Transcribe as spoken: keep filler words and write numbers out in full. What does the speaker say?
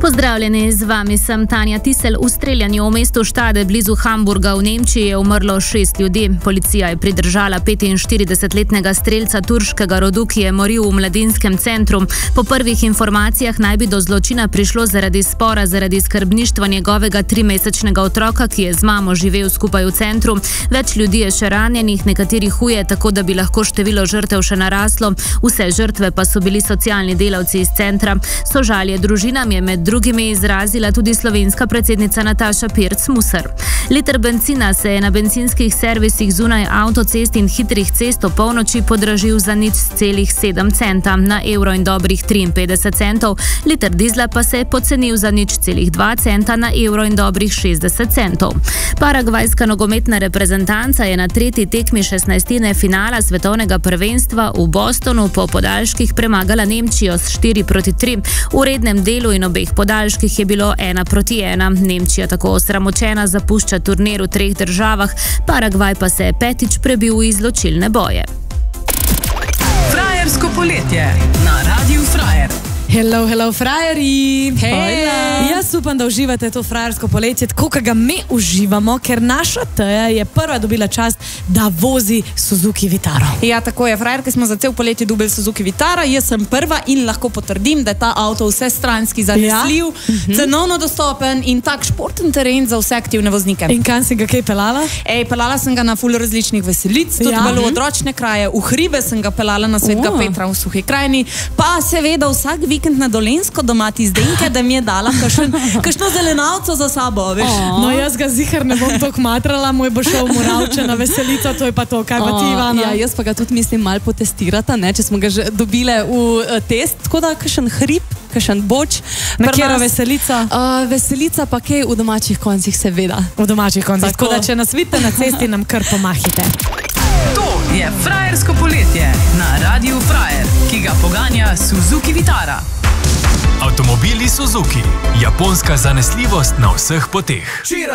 Pozdravljeni, z vami sem Tanja Tisel. V streljanju v mestu Stade blizu Hamburga v Nemčiji je umrlo šest ljudi. Policija je pridržala petinštiridesetletnega strelca turškega rodu, ki je moril v mladinskem centru. Po prvih informacijah naj bi do zločina prišlo zaradi spora zaradi skrbništva njegovega trimesečnega otroka, ki je z mamo živel skupaj v centru. Več ljudi je še ranjenih, nekateri huje, tako da bi lahko število žrtev še naraslo. Vse žrtve pa so bili socialni delavci iz centra. Sožalje družinam je med drugimi izrazila tudi slovenska predsednica Nataša Pirc Musar. Liter bencina se je na bencinskih servisih zunaj avtocest in hitrih cest ob polnoči podražil za nič celih sedem centa, na evro in dobrih triinpetdeset centov. Liter dizla pa se je pocenil za nič celih dva centa, na evro in dobrih šestdeset centov. Paragvajska nogometna reprezentanca je na tretji tekmi šestnajstine finala svetovnega prvenstva v Bostonu po podaljških premagala Nemčijo s štiri proti tri. V rednem delu in obeh podaljških je bilo ena proti ena. Nemčija tako osramočena zapušča turnir v treh državah, Paragvaj pa se je petič prebil v izločilne boje. Frajersko poletje na Radiu Frajer. Hello, hello, frajeri! Hej! Jaz upam, da uživate to frajersko poletje, tako kot ga mi uživamo, ker naša Teja je prva dobila čast, da vozi Suzuki Vitaro. Ja, tako je, frajerke smo za cel poletje dobili Suzuki Vitara, jaz sem prva in lahko potrdim, da je ta avto vse stranski zanesljiv, ja? mm-hmm. cenovno dostopen in tak športen teren za vse aktivne voznike. In kam si ga kaj pelala? Ej, pelala sem ga na ful različnih veselic, tudi ja? v odročne kraje, v hribe sem ga pelala na Svetega oh. Petra v Suhi krajini, pa seveda vsak vikend na Dolensko doma ti zdenke, da mi je dala kakšen, kakšno zelenavco za sabo, veš. Oh. No, jaz ga zihar ne bom toliko matrala, moj bo šel v Moravče na veselico, to je pa to, kaj pa ti, Ivana? Ja, jaz pa ga tudi mislim malo potestirata, ne, če smo ga že dobile v uh, test, tako da kakšen hrib, kakšen boč. Na kjero veselica? Uh, veselica pa kaj v domačih koncih, seveda. V domačih koncih, tako, tako da če nas vidite na cesti, nam kar pomahite. To je frajersko poletje na Radiu Frajer, ki ga poganja Suzuki Vitara. Avtomobili Suzuki. Japonska zanesljivost na vseh poteh.